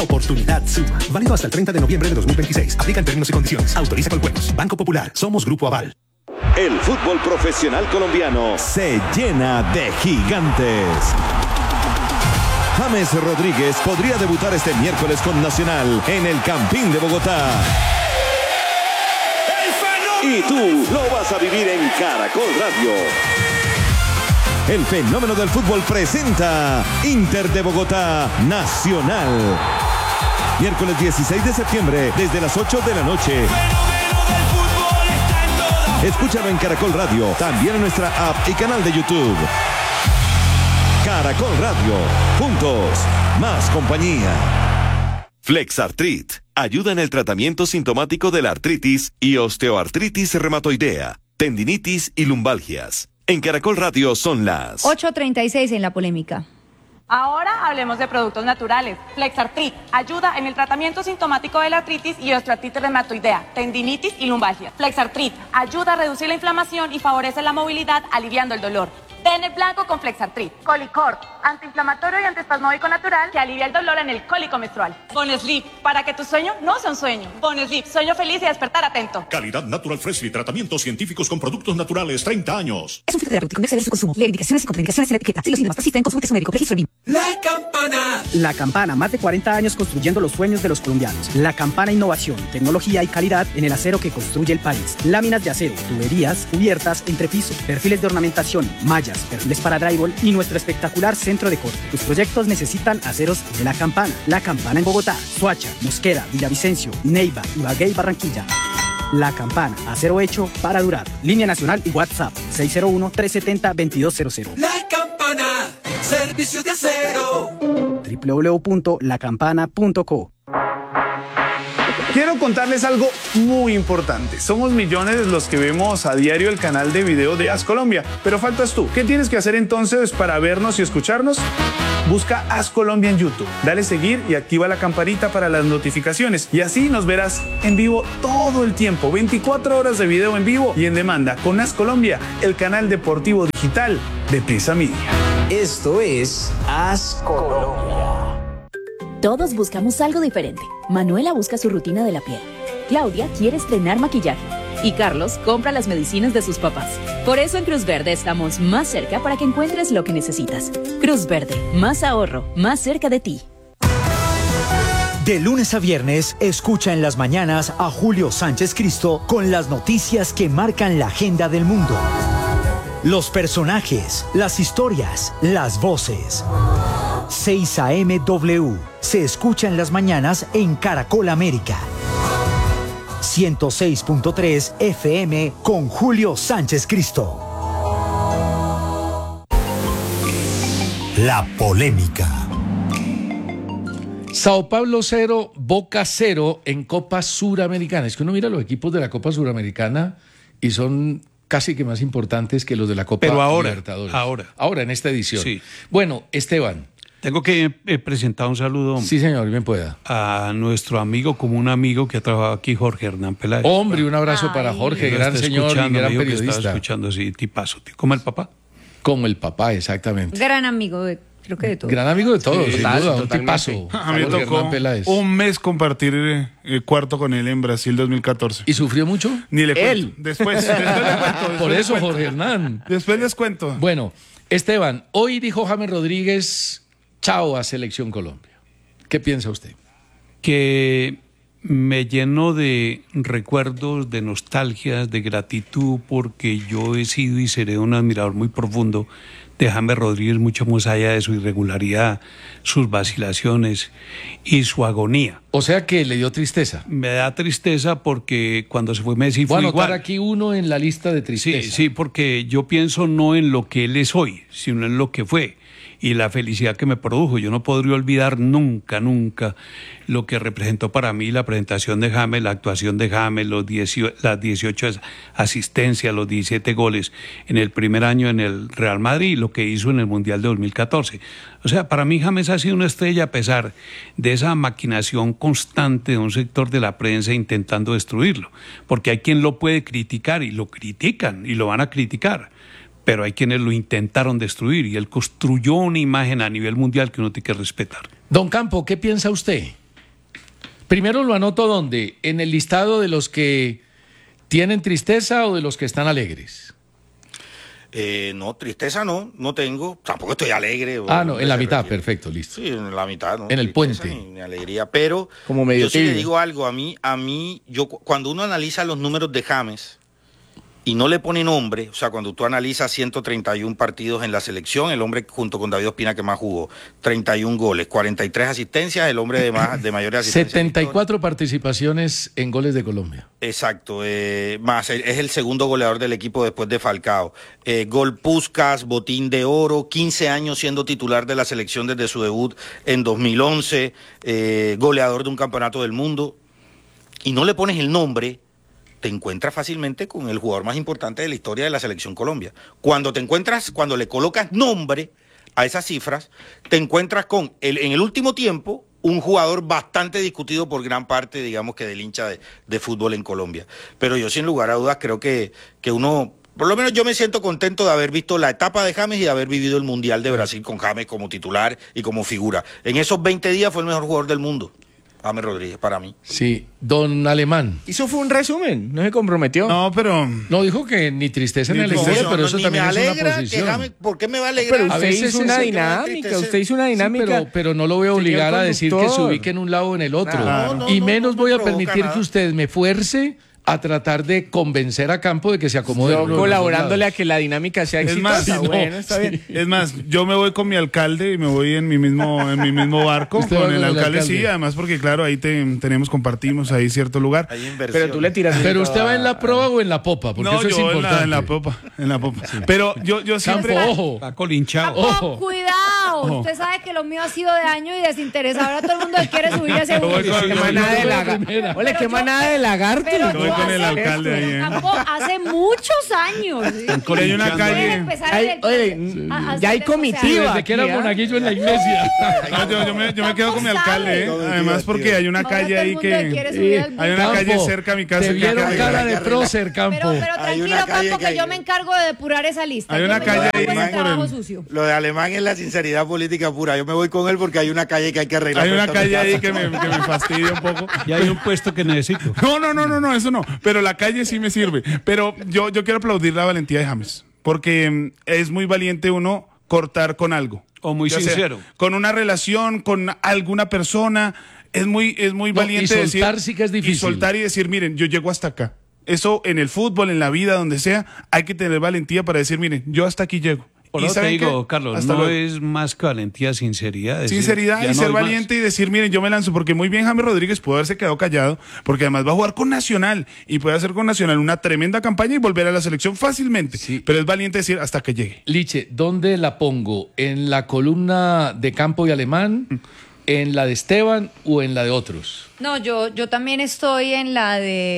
Oportunidad Suma. Válido hasta el 30 de noviembre de 2026. Aplican términos y condiciones. Autoriza con juegos. Banco Popular. Somos Grupo Aval. El fútbol profesional colombiano se llena de gigantes. James Rodríguez podría debutar este miércoles con Nacional en el Campín de Bogotá. Y tú lo vas a vivir en Caracol Radio. El fenómeno del fútbol presenta Inter de Bogotá Nacional. Miércoles 16 de septiembre, desde las 8 de la noche. Escúchalo en Caracol Radio, también en nuestra app y canal de YouTube. Caracol Radio, juntos, más compañía. Flexartrit ayuda en el tratamiento sintomático de la artritis y osteoartritis reumatoidea, tendinitis y lumbalgias. En Caracol Radio son las 8:36 en la polémica. Ahora hablemos de productos naturales. Flexartrit ayuda en el tratamiento sintomático de la artritis y osteoartritis reumatoidea, tendinitis y lumbalgia. Flexartrit ayuda a reducir la inflamación y favorece la movilidad, aliviando el dolor. Den el blanco con Flexartrit. Colicort, antiinflamatorio y antiespasmódico natural que alivia el dolor en el cólico menstrual. Bonesleep, para que tu sueño no sea un sueño. Bonesleep, sueño feliz y despertar atento. Calidad Natural Freshly, tratamientos científicos con productos naturales, 30 años. Es un fitoterapéutico, no exceder su consumo. Lee indicaciones y contraindicaciones en la etiqueta. Si los síntomas persisten, consulte su médico. Registro BIM. La Campana. La Campana, más de 40 años construyendo los sueños de los colombianos. La Campana, innovación, tecnología y calidad en el acero que construye el país. Láminas de acero, tuberías, cubiertas, entrepiso, perfiles de ornamentación, mallas, perfiles para drywall y nuestro espectacular centro de corte. Tus proyectos necesitan aceros de La Campana. La Campana en Bogotá, Soacha, Mosquera, Villavicencio, Neiva, Ibagué y Barranquilla. La Campana, acero hecho para durar. Línea nacional y WhatsApp 601-370-2200. La Campana, servicios de acero. www.lacampana.co. Quiero contarles algo muy importante. Somos millones los que vemos a diario el canal de video de As Colombia, pero faltas tú. ¿Qué tienes que hacer entonces para vernos y escucharnos? Busca As Colombia en YouTube, dale seguir y activa la campanita para las notificaciones y así nos verás en vivo todo el tiempo, 24 horas de video en vivo y en demanda con As Colombia, el canal deportivo digital de Prisa Media. Esto es As Colombia. Todos buscamos algo diferente. Manuela busca su rutina de la piel. Claudia quiere estrenar maquillaje. Y Carlos compra las medicinas de sus papás. Por eso en Cruz Verde estamos más cerca para que encuentres lo que necesitas. Cruz Verde, más ahorro, más cerca de ti. De lunes a viernes, escucha en las mañanas a Julio Sánchez Cristo con las noticias que marcan la agenda del mundo. Los personajes, las historias, las voces. 6 AM W. Se escucha en las mañanas en Caracol América. 106.3 FM con Julio Sánchez Cristo. La polémica. Sao Paulo 0, Boca 0 en Copa Suramericana. Es que uno mira los equipos de la Copa Suramericana y son casi que más importantes que los de la Copa Libertadores. Ahora, en esta edición. Sí. Bueno, Esteban. Tengo que presentar un saludo. Sí, señor, bien pueda. A nuestro amigo, como un amigo que ha trabajado aquí, Jorge Hernán Peláez. Hombre, un abrazo para Jorge, gran señor y gran periodista. Estaba escuchando, sí, tipazo, tío. ¿Como el papá? Como el papá, exactamente. Gran amigo de... Creo que de todos. Gran amigo de todos, Sí, sin duda, un tipazo. A mí me tocó un mes compartir cuarto con él en Brasil 2014. ¿Y sufrió mucho? Ni le cuento. Él. Después les cuento. Por eso, Jorge Hernán. Después les cuento. Bueno, Esteban, hoy dijo James Rodríguez, chao a Selección Colombia. ¿Qué piensa usted? Que me lleno de recuerdos, de nostalgias, de gratitud, porque yo he sido y seré un admirador muy profundo de James Rodríguez, mucho más allá de su irregularidad, sus vacilaciones y su agonía. O sea que le dio tristeza. Me da tristeza porque cuando se fue Messi fue igual. Voy a anotar aquí uno en la lista de tristeza. Sí, porque yo pienso no en lo que él es hoy, sino en lo que fue y la felicidad que me produjo. Yo no podría olvidar nunca lo que representó para mí la presentación de James, la actuación de James, las 18 asistencias, los 17 goles en el primer año en el Real Madrid y lo que hizo en el Mundial de 2014. O sea, para mí James ha sido una estrella a pesar de esa maquinación constante de un sector de la prensa intentando destruirlo. Porque hay quien lo puede criticar y lo critican y lo van a criticar. Pero hay quienes lo intentaron destruir y él construyó una imagen a nivel mundial que uno tiene que respetar. Don Campo, ¿qué piensa usted? Primero lo anoto ¿dónde? ¿En el listado de los que tienen tristeza o de los que están alegres? No, tristeza no tengo, tampoco estoy alegre. No, en la mitad, perfecto, listo. Sí, en la mitad, ¿no? En el puente. Ni alegría, pero como medio yo sí le digo algo, a mí, cuando uno analiza los números de James y no le pone nombre, o sea, cuando tú analizas 131 partidos en la selección, el hombre junto con David Ospina que más jugó, 31 goles, 43 asistencias, el hombre de mayores asistencias. 74 participaciones en goles de Colombia. Exacto, más es el segundo goleador del equipo después de Falcao. Gol Puskás, botín de oro, 15 años siendo titular de la selección desde su debut en 2011, goleador de un campeonato del mundo, y no le pones el nombre, te encuentras fácilmente con el jugador más importante de la historia de la selección Colombia. Cuando le colocas nombre a esas cifras, te encuentras con, en el último tiempo, un jugador bastante discutido por gran parte, digamos que del hincha de fútbol en Colombia. Pero yo sin lugar a dudas creo que uno, por lo menos yo me siento contento de haber visto la etapa de James y de haber vivido el Mundial de Brasil con James como titular y como figura. En esos 20 días fue el mejor jugador del mundo. James Rodríguez, para mí. Sí, don Alemán. Eso fue un resumen, no se comprometió. No, pero... No, dijo que ni tristeza ni alegría, pero eso también es una posición. James, ¿por qué me va a alegrar? Pero usted hizo una dinámica, sí, pero no lo voy a obligar a decir que se ubique en un lado o en el otro. Y menos voy a permitir que usted me fuerce a tratar de convencer a Campo de que se acomode. Yo colaborándole a que la dinámica sea exitosa. Bueno, está bien. Es más, yo me voy con mi alcalde y me voy en mi mismo barco con el alcalde, sí, además porque claro, ahí compartimos ahí cierto lugar. Pero tú le tiras. Pero usted va en la proa o en la popa, porque eso es importante. En la popa. Sí. Pero yo siempre ojo. Está colinchado. Ojo. Cuidado. Ojo. Usted sabe que lo mío ha sido de año y desinteresado. Ahora todo el mundo quiere subir a ese bus. Qué manada de lagarto. Ole, qué manada de lagarto. Voy con el alcalde ahí. Hace muchos años. Hay una calle. Ya hay comitiva. Desde que era monaguillo en la iglesia. Yo me quedo con mi alcalde. Además porque hay una calle ahí que... Hay una calle cerca a mi casa. Te vieron cara de prócer, Campo. Pero tranquilo, Campo, que yo me encargo de depurar esa lista. Hay una calle ahí trabajo sucio. Lo de Alemán es la sinceridad política pura. Yo me voy con él porque hay una calle que hay que arreglar. Hay una calle ahí que me fastidia un poco. Y hay un puesto que necesito. No, eso no. Pero la calle sí me sirve. Pero yo quiero aplaudir la valentía de James. Porque es muy valiente uno cortar con algo. O muy sincero. Con una relación, con alguna persona. Es muy valiente y soltar decir, sí que es difícil. Y soltar y decir, miren, yo llego hasta acá. Eso en el fútbol, en la vida, donde sea, hay que tener valentía para decir, miren, yo hasta aquí llego. Por eso te digo, Carlos, no es más que valentía, sinceridad. Sinceridad y ser valiente y decir, miren, yo me lanzo, porque muy bien James Rodríguez pudo haberse quedado callado, porque además va a jugar con Nacional y puede hacer con Nacional una tremenda campaña y volver a la selección fácilmente. Sí. Pero es valiente decir hasta que llegue. Liche, ¿dónde la pongo? ¿En la columna de Campo y Alemán? ¿En la de Esteban o en la de otros? No, yo también estoy en la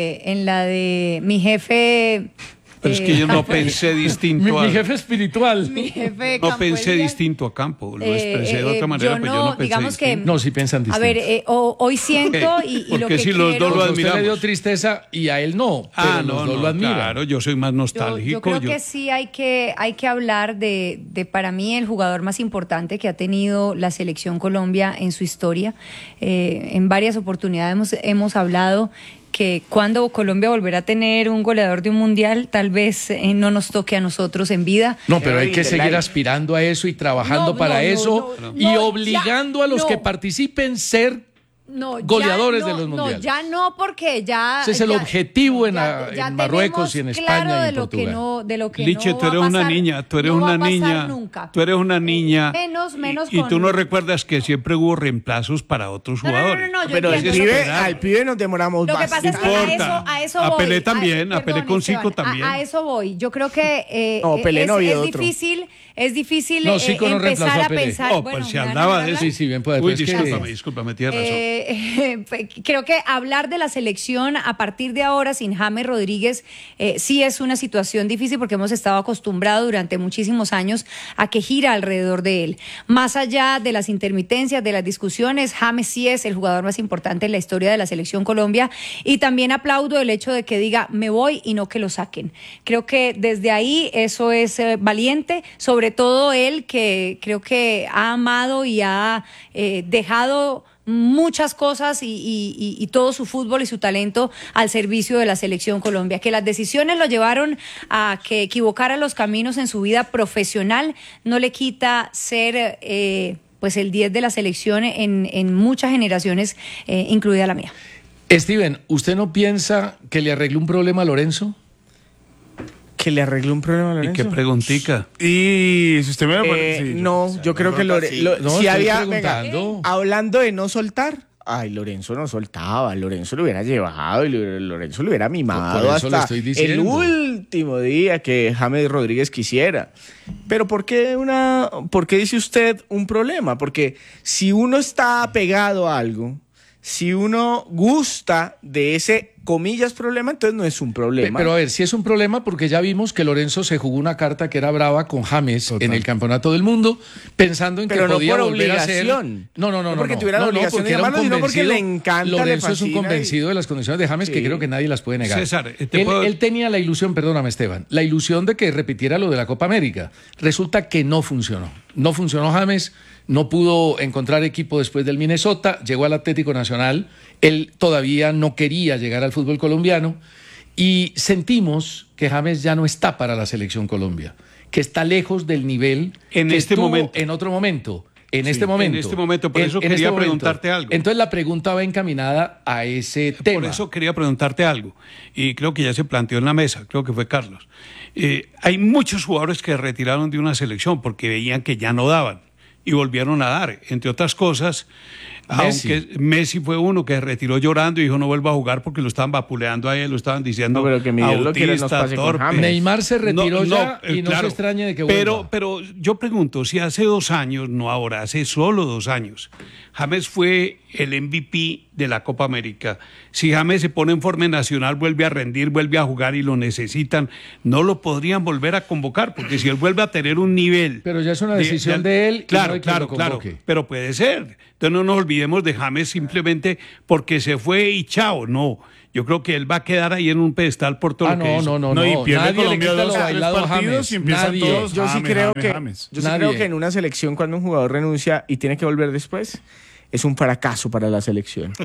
de mi jefe. Pero es que yo no pensé distinto mi jefe espiritual. Mi jefe no pensé distinto a Campo, lo expresé de otra manera, pero yo no pensé digamos distinto. Que, no, sí piensan distinto. A ver, hoy siento y lo que si quiero... los dos lo admiramos. Usted le dio tristeza y a él no, pero los dos lo admiran. Claro, yo soy más nostálgico. Yo creo que sí hay que hablar de para mí el jugador más importante que ha tenido la Selección Colombia en su historia. En varias oportunidades hemos hablado que cuando Colombia volverá a tener un goleador de un mundial, tal vez no nos toque a nosotros en vida. No, pero hay que seguir aspirando a eso y trabajando para eso y obligando a los que participen ser goleadores de los mundiales. No, ya no, porque ya... Ese es el objetivo en Marruecos y en España y en Portugal. De lo que Liche, no tú eres va a pasar, una niña, tú eres no una va a niña, pasar nunca. tú eres una niña. Menos y tú no recuerdas que siempre hubo reemplazos para otros jugadores. No, pero al pibe nos demoramos más. Lo que pasa es que a eso voy. A Pelé también, a Pelé con 5 también. A eso voy. Yo creo que es difícil empezar a pensar. Oh, pues se hablaba de eso. Sí, bien puede. Uy, discúlpame, tienes razón. Creo que hablar de la selección a partir de ahora sin James Rodríguez sí es una situación difícil porque hemos estado acostumbrados durante muchísimos años a que gira alrededor de él. Más allá de las intermitencias, de las discusiones, James sí es el jugador más importante en la historia de la Selección Colombia y también aplaudo el hecho de que diga me voy y no que lo saquen. Creo que desde ahí eso es valiente, sobre todo él que creo que ha amado y ha dejado muchas cosas y todo su fútbol y su talento al servicio de la selección Colombia. Que las decisiones lo llevaron a que equivocara los caminos en su vida profesional no le quita ser pues el 10 de la selección en muchas generaciones, incluida la mía. Steven, ¿usted no piensa que le arregló un problema a Lorenzo? ¿Que le arregló un problema a Lorenzo? ¿Y qué preguntica? Y si usted me lo pone... sí, no, yo creo que no, si había... preguntando. Venga, hablando de no soltar... Ay, Lorenzo no soltaba, Lorenzo lo hubiera llevado y Lorenzo lo hubiera mimado hasta el último día que James Rodríguez quisiera. Pero ¿por qué dice usted un problema? Porque si uno está apegado a algo, si uno gusta de ese, comillas, problema, entonces no es un problema. Pero a ver, si es un problema porque ya vimos que Lorenzo se jugó una carta que era brava con James en el Campeonato del Mundo, pensando en que podía volver a ser... No, porque tuviera la obligación de llamarlo, sino porque le encanta, Lorenzo es un convencido de las condiciones de James, que creo que nadie las puede negar. César, él tenía la ilusión, perdóname Esteban, la ilusión de que repitiera lo de la Copa América. Resulta que no funcionó. No funcionó James, no pudo encontrar equipo después del Minnesota, llegó al Atlético Nacional, él todavía no quería llegar al fútbol colombiano y sentimos que James ya no está para la selección Colombia, que está lejos del nivel en que este estuvo momento. En otro momento. En este momento, por eso quería preguntarte algo. Entonces la pregunta va encaminada a ese tema. Por eso quería preguntarte algo, y creo que ya se planteó en la mesa, creo que fue Carlos. Hay muchos jugadores que retiraron de una selección porque veían que ya no daban y volvieron a dar, entre otras cosas. Aunque Messi fue uno que retiró llorando y dijo no vuelva a jugar porque lo estaban vapuleando a él, lo estaban diciendo pero que Miguel autista, torpe. Neymar se retiró y no se extrañe de que vuelva. Pero yo pregunto, si hace 2 años, no ahora, hace solo 2 años, James fue el MVP de la Copa América. Si James se pone en forma nacional, vuelve a rendir, vuelve a jugar y lo necesitan, no lo podrían volver a convocar, porque si él vuelve a tener un nivel... Pero ya es una decisión de él. Claro, pero puede ser. Entonces no nos olvidemos de James simplemente porque se fue y chao, no. Yo creo que él va a quedar ahí en un pedestal por todo lo que hizo. No, y pierde nadie Colombia le quita 2 lo o 3 bailado a partidos y empiezan todos. Yo sí creo que en una selección, cuando un jugador renuncia y tiene que volver después, es un fracaso para la selección.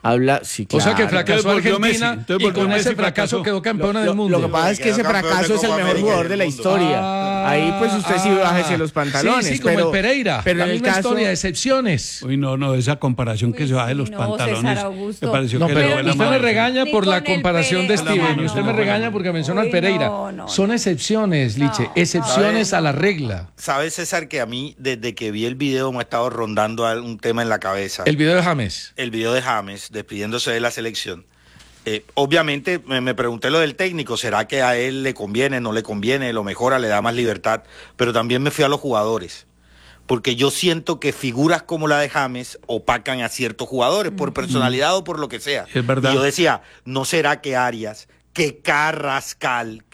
Sí, claro. O sea que fracasó Argentina y con ese fracaso quedó campeona del mundo. Lo que pasa es que ese fracaso es el mejor jugador de la historia. Ahí pues usted sí bájese los pantalones. Sí, como el Pereira. Pero la en el misma caso historia de excepciones. Uy, no, esa comparación que se baje los pantalones. Augusto. Me pareció que pero le usted me regaña por la comparación de Steven. No. Usted me regaña porque menciona al Pereira. Son excepciones, Liche. Excepciones a la regla. ¿Sabes, César, que a mí, desde que vi el video, me ha estado rondando un tema en la cabeza? El video de James. El video de James despidiéndose de la selección. Obviamente me pregunté lo del técnico, ¿será que a él le conviene, no le conviene, lo mejora, le da más libertad? Pero también me fui a los jugadores, porque yo siento que figuras como la de James opacan a ciertos jugadores, por personalidad o por lo que sea. Es verdad. Y yo decía, ¿no será que Arias, que Carrascal,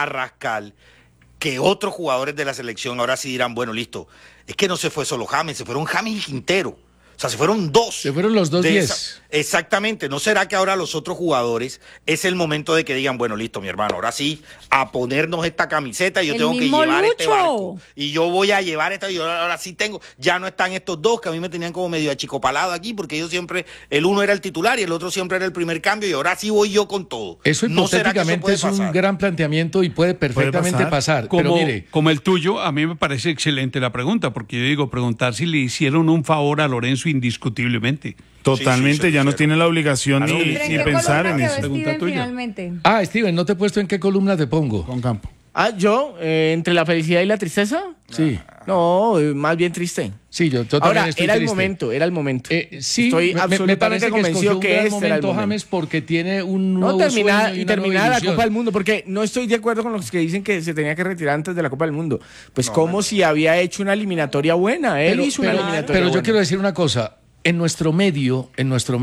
que otros jugadores de la selección ahora sí dirán, bueno, listo, es que no se fue solo James, se fueron James y Quintero? O sea, se fueron 2. Se fueron los 2 10. Exactamente. ¿No será que ahora los otros jugadores es el momento de que digan, bueno, listo, mi hermano, ahora sí, a ponernos esta camiseta y yo tengo que llevar este barco? Y yo voy a llevar esta, y yo ahora sí tengo. Ya no están estos 2 que a mí me tenían como medio achicopalado aquí, porque yo siempre, el uno era el titular y el otro siempre era el primer cambio, y ahora sí voy yo con todo. Eso hipotéticamente es un gran planteamiento y puede perfectamente pasar. Como, pero mire, como el tuyo, a mí me parece excelente la pregunta, porque yo digo, preguntar si le hicieron un favor a Lorenzo indiscutiblemente. Totalmente, ya no tiene la obligación ni pensar en eso. Pregunta tuya. Finalmente. Steven, ¿no te he puesto en qué columna te pongo? Con Campo. ¿Yo? ¿Entre la felicidad y la tristeza? Sí. No, más bien triste. Sí, yo también Ahora, estoy era triste. el momento. Sí, estoy me parece convencido que era el este era el momento, James, porque tiene un nuevo sueño y terminada la ilusión. Copa del Mundo, porque no estoy de acuerdo con los que dicen que se tenía que retirar antes de la Copa del Mundo. Pues como si había hecho una eliminatoria buena. Él hizo una eliminatoria buena. Pero yo quiero decir una cosa. En nuestro medio,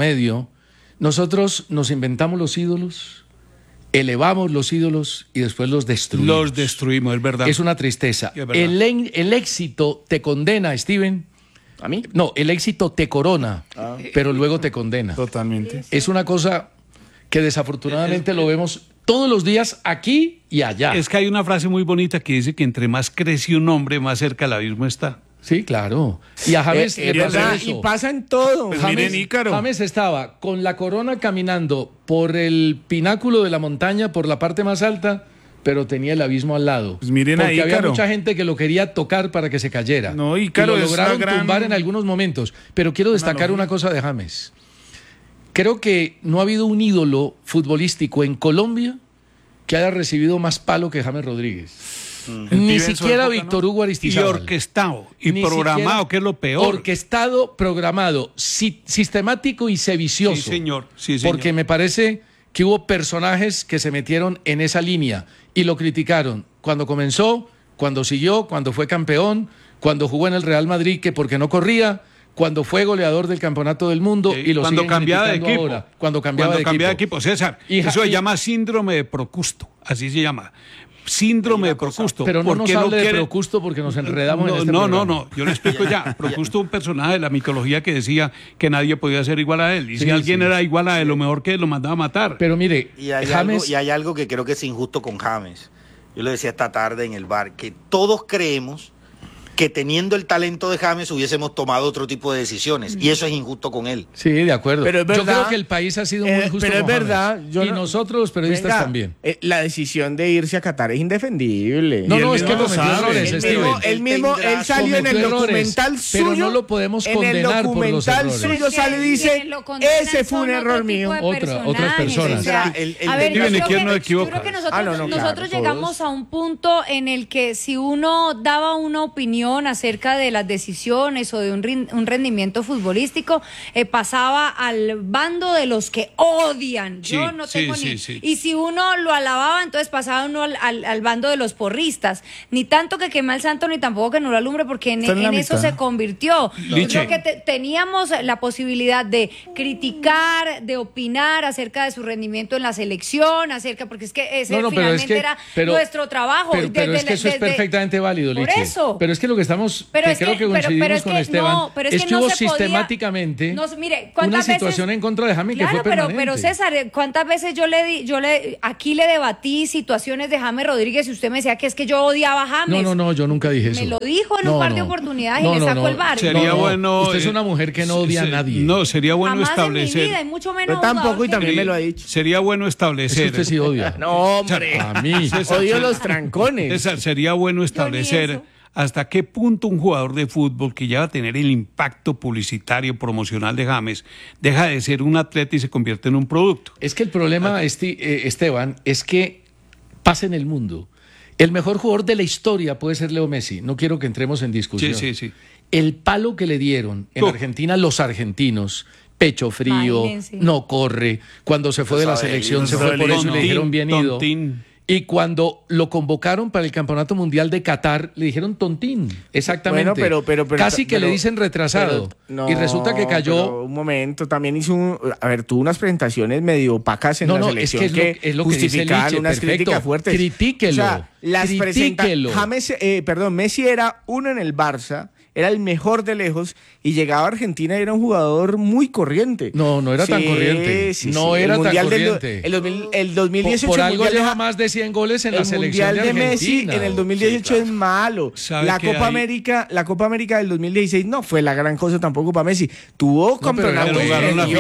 nosotros nos inventamos los ídolos, elevamos los ídolos y después los destruimos. Los destruimos, es verdad. Es una tristeza. Es verdad. El éxito te condena, Steven. ¿A mí? No, el éxito te corona, pero luego te condena. Totalmente. Es una cosa que desafortunadamente lo vemos todos los días aquí y allá. Es que hay una frase muy bonita que dice que entre más crece un hombre, más cerca del abismo está. Sí, claro. Y a James le pasó eso. Y pasa en todo. Pues James estaba con la corona caminando por el pináculo de la montaña, por la parte más alta, pero tenía el abismo al lado. Pues miren porque ahí, había Ícaro. mucha gente que lo quería tocar para que se cayera. No, y Ícaro, lo es lograron una gran tumbar en algunos momentos. Pero quiero destacar una cosa de James. Creo que no ha habido un ídolo futbolístico en Colombia que haya recibido más palo que James Rodríguez. Ni siquiera Víctor Hugo Aristizábal. Y orquestado, y programado, que es lo peor. Orquestado, programado, sistemático y sedicioso. Sí, señor. Sí, señor. Porque me parece que hubo personajes que se metieron en esa línea y lo criticaron cuando comenzó, cuando siguió, cuando fue campeón, cuando jugó en el Real Madrid, que porque no corría, cuando fue goleador del Campeonato del Mundo y lo cuando siguen cambiaba de criticando equipo. ahora. Cuando cambiaba de equipo. César, eso se llama síndrome de Procusto, así se llama. Síndrome de Procusto. Pero no nos hable de Procusto porque nos enredamos en este programa. No, yo le explico ya. Procusto es un personaje de la mitología que decía que nadie podía ser igual a él. Y si alguien era igual a él, lo mejor que él lo mandaba a matar. Pero mire, y hay algo que creo que es injusto con James. Yo le decía esta tarde en el bar, que todos creemos que teniendo el talento de James hubiésemos tomado otro tipo de decisiones. Y eso es injusto con él. Sí, de acuerdo. Pero es verdad, yo creo que el país ha sido muy justo pero es con verdad. James. Y nosotros los periodistas también. La decisión de irse a Qatar es indefendible. No, es que cometió errores. Él salió en el documental suyo. Pero no lo podemos condenar por los errores. En el documental suyo sale y dice, ese fue un error mío. Otras personas. A ver, yo creo que nosotros llegamos a un punto en el que si uno daba una opinión acerca de las decisiones o de un rendimiento futbolístico, pasaba al bando de los que odian. Yo no tengo Y si uno lo alababa, entonces pasaba uno al bando de los porristas. Ni tanto que queme al santo, ni tampoco que no lo alumbre, porque en eso se convirtió. Yo creo que teníamos la posibilidad de criticar, de opinar acerca de su rendimiento en la selección, porque es que ese finalmente era nuestro trabajo. Pero es que eso es perfectamente válido, Lichi. Por eso. Pero es que lo que estamos, creo que coincidimos con Esteban, es que hubo sistemáticamente una situación en contra de James que fue permanente. Pero César, ¿cuántas veces yo aquí le debatí situaciones de James Rodríguez y usted me decía que es que yo odiaba a James? No, yo nunca dije eso. Me lo dijo en un par de oportunidades y le sacó el bar. Sería bueno. Usted es una mujer que no odia a nadie. No, sería bueno jamás establecer. En mi vida, y mucho menos yo tampoco, y también me lo ha dicho. Sería bueno establecer. Es que usted sí odia. No, hombre. A mí. Odio los trancones. César, sería bueno establecer hasta qué punto un jugador de fútbol que ya va a tener el impacto publicitario, promocional de James, deja de ser un atleta y se convierte en un producto. Es que el problema, Esteban, es que pasa en el mundo. El mejor jugador de la historia puede ser Leo Messi. No quiero que entremos en discusión. Sí. El palo que le dieron en Argentina los argentinos, pecho frío, no corre. Cuando se fue de la selección se fue por eso y le dijeron bien ido. Y cuando lo convocaron para el Campeonato Mundial de Qatar, le dijeron tontín. Exactamente. Bueno, pero casi que le dicen retrasado. Y resulta que cayó. Un momento, también hizo tuvo unas presentaciones medio opacas en la selección es lo que justificaban unas críticas fuertes. Critíquelo. O sea, critíquelo. Messi era uno en el Barça, era el mejor de lejos, y llegaba a Argentina y era un jugador muy corriente. No era tan corriente. No era tan corriente. El 2018 por algo lleva más de 100 goles en la selección de Argentina. Messi en el 2018 es malo. La Copa América del 2016 no fue la gran cosa tampoco para Messi. Tuvo campeonatos. Jugaron la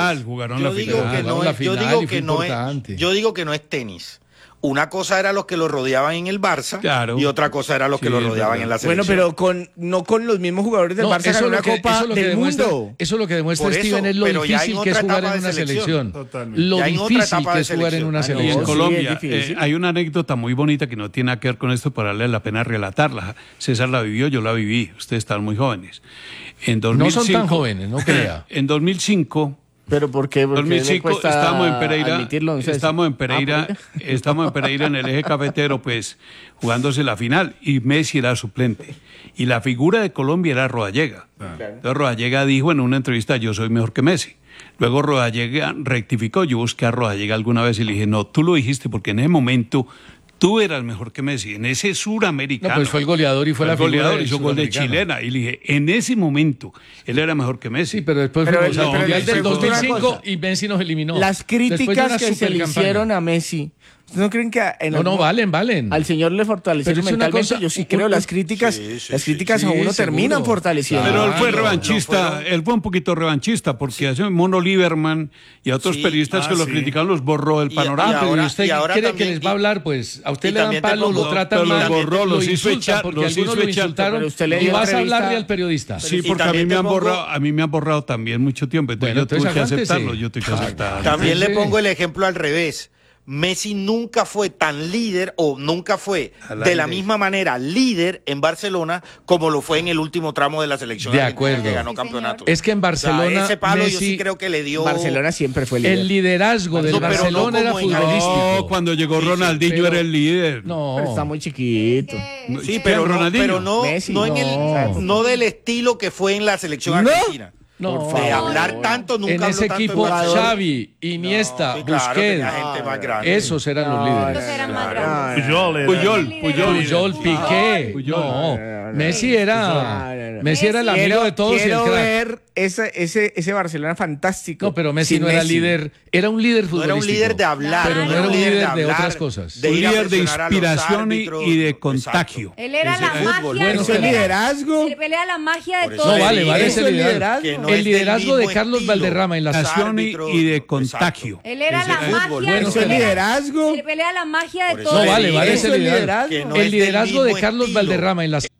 final. Yo digo que no es tenis. Una cosa era los que lo rodeaban en el Barça, y otra cosa era los que lo rodeaban en la selección. Bueno, pero no con los mismos jugadores del Barça ganó una Copa del Mundo. Eso es lo que demuestra Steven, es lo difícil que es jugar en una selección. Lo difícil que es jugar en una selección. Y en Colombia hay una anécdota muy bonita que no tiene nada que ver con esto, pero vale la pena relatarla. César la vivió, yo la viví. Ustedes están muy jóvenes. En 2005, no son tan jóvenes, no crea. En 2005... ¿Pero por qué? Porque 2005 estábamos en Pereira, estamos en Pereira en el eje cafetero, pues jugándose la final, y Messi era suplente. Y la figura de Colombia era Rodallega. Entonces Rodallega dijo en una entrevista, yo soy mejor que Messi. Luego Rodallega rectificó, yo busqué a Rodallega alguna vez y le dije, no, tú lo dijiste porque en ese momento tú eras mejor que Messi, en ese suramericano. No, pues fue el goleador y fue la figura. Hizo gol de chilena. Y le dije, en ese momento, él era mejor que Messi. Sí, pero después fue el Mundial del 2005 y Messi nos eliminó. Las críticas que se le hicieron a Messi ¿Ustedes no creen que valen. Al señor le fortalecieron mentalmente? Yo sí creo, las críticas a uno terminan fortaleciendo. Pero él fue revanchista, él fue un poquito revanchista, porque hace Mono Lieberman y a otros periodistas que lo criticaron los borró del panorama. ¿Y usted cree que les va a hablar? Pues a usted le dan palo, lo tratan mal, los hizo echar, porque algunos lo insultaron y vas a hablarle al periodista. Sí, porque a mí me han borrado también mucho tiempo, entonces yo tuve que aceptarlo, También le pongo el ejemplo al revés. Messi nunca fue tan líder o nunca fue de la misma manera líder en Barcelona como lo fue en el último tramo de la selección de acuerdo, que ganó campeonato. Es que en Barcelona ese palo Messi, yo sí creo que le dio. Barcelona siempre fue líder. El liderazgo del Barcelona era futbolístico. No, cuando llegó Ronaldinho era el líder. No, pero está muy chiquito. Sí, pero no Messi, no del estilo que fue en la selección argentina. No, de hablar tanto nunca en ese equipo Xavi, Iniesta, Busquets, esos eran los líderes. Puyol, Piqué. Messi era el amigo de todos. Quiero ver ese Barcelona fantástico. No, pero Messi no era líder, era un líder futbolístico. No era un líder de hablar, pero no era un líder de otras cosas. Un líder de inspiración y de contagio. Él era la magia. ¿Ese liderazgo? Él era la magia de todo. No, vale ese liderazgo. El liderazgo de Carlos Valderrama en la nación y de contagio. Él era la magia. ¿Ese liderazgo? Él pelea la magia de todo. No, vale ese liderazgo. El liderazgo de Carlos Valderrama en la